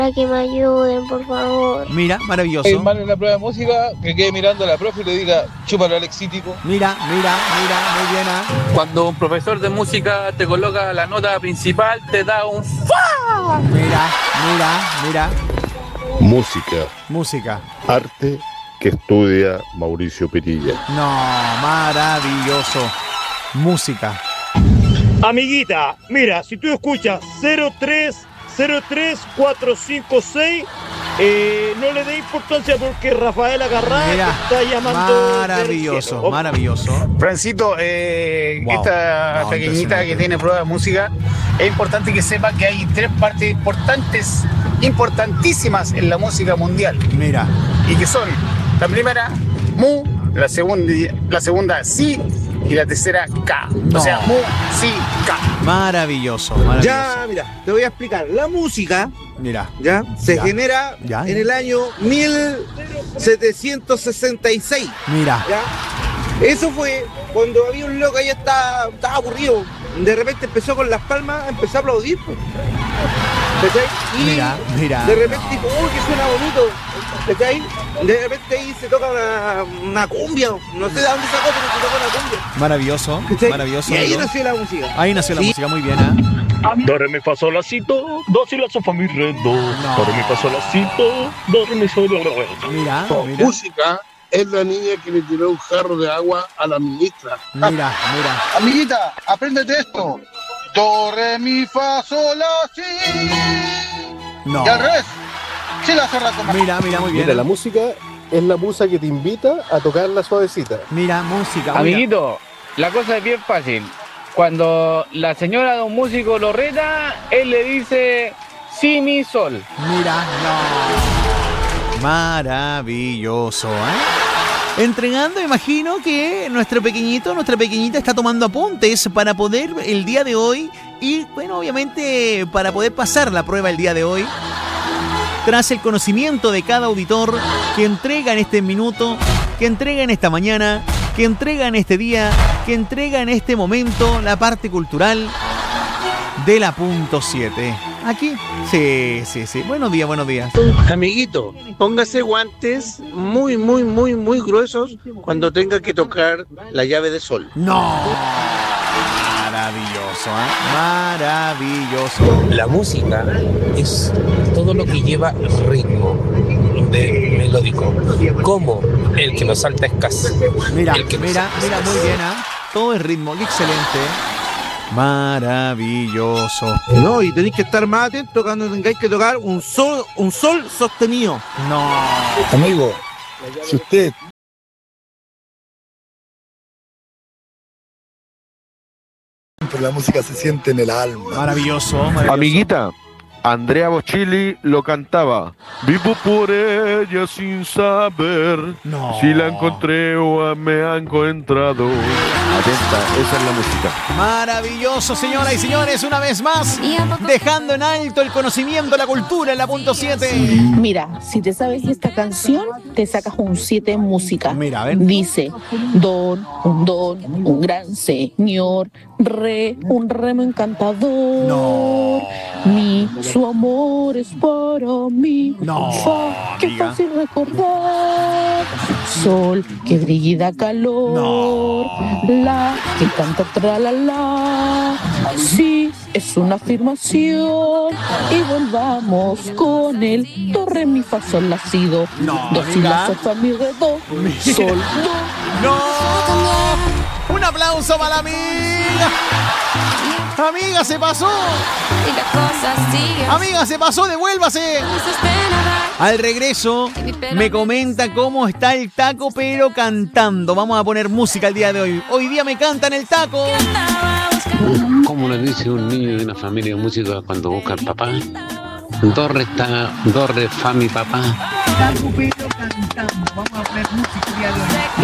Para que me ayuden, por favor. Mira, maravilloso. El mal en la prueba de música, que quede mirando a la profe y le diga, chúpalo Alexítico. Mira, muy bien. Cuando un profesor de música te coloca la nota principal, te da un ¡fa! Mira. Música. Arte que estudia Mauricio Pirilla. No, maravilloso. Música. Amiguita, mira, si tú escuchas 0303456, no le dé importancia porque Rafael Agarrá está llamando. Maravilloso. Francito, esta pequeñita que tiene prueba de música, es importante que sepa que hay 3 partes importantísimas en la música mundial. Mira. Y que son, la primera, mu, la segunda, si, y la tercera, ka. No. O sea, mu, si, ka. Maravilloso. Ya, mira, te voy a explicar. La música, se genera en el año 1766. Mira. ¿Ya? Eso fue cuando había un loco ahí, estaba aburrido. De repente empezó con las palmas, empezó a aplaudir. ¿Cachai? Y mira. De repente dijo, que suena bonito. ¿Cachai? De repente ahí se toca una cumbia. No sé de dónde sacó, pero se toca una cumbia. Maravilloso. Y ahí nació la música. Ahí nació la música, muy bien, Do, re, mi, fa, sol, la, si, do, si, la, so, fa, mi, re, do. Do, re, mi, fa, sol, la, si, do, re, mi, sol, la, re. Mira. Música es la niña que le tiró un jarro de agua a la ministra. Mira. Amiguita, apréndete esto. Do, re, mi, fa, sol, la, si. No. Y al revés. Si la zorra como. Mira, muy bien. Mira, la música es la musa que te invita a tocarla suavecita. Mira, música. Amiguito, la cosa es bien fácil. Cuando la señora de un músico lo reta, él le dice si, mi, sol. Mira, no. Maravilloso, Entregando, imagino que nuestra pequeñita está tomando apuntes para poder el día de hoy y, bueno, obviamente para poder pasar la prueba el día de hoy. Tras el conocimiento de cada auditor que entrega en este minuto, que entrega en esta mañana, que entrega en este día, que entrega en este momento la parte cultural de la punto 7. Aquí, sí. Buenos días. Amiguito, póngase guantes muy gruesos cuando tenga que tocar la llave de sol. No. Maravilloso. La música es todo lo que lleva ritmo de melódico, como el que nos salta escaso. Mira, muy bien, todo es ritmo, qué excelente. Maravilloso. No, y tenéis que estar más atentos cuando tengáis que tocar un sol sostenido. No. Amigo, si usted la música se siente en el alma. Maravilloso. Amiguita, Andrea Bocelli lo cantaba. Vivo por ella sin saber si la encontré o me ha encontrado. Atenta, esa es la música. Maravilloso, señoras y señores, una vez más, dejando en alto el conocimiento, la cultura en la punto 7. Mira, si te sabes esta canción, te sacas un 7 en música. Mira, ven. Dice, un gran señor, re, un remo encantador. No. Mi, su amor es para mí. No, fa, qué amiga. fácil recordar. Sol, que brilla y da calor. No. La, que canta tra-la-la. Sí, es una afirmación. Y volvamos con el do, re, mi, fa, sol, la, si, do. No, Do, si, la, amiga. so, fa, mi, re, do. Sol, do. ¡No! ¡Un aplauso para la amiga! ¡Amiga, se pasó! ¡Amiga, se pasó! ¡Devuélvase! Al regreso, me comenta cómo está el taco, pero cantando. Vamos a poner música el día de hoy. Hoy día me cantan el taco. ¿Cómo le dice un niño de una familia de música cuando busca al papá? Do, re, fa, mi papá. Taco, pero cantando. Vamos a poner música el día de hoy.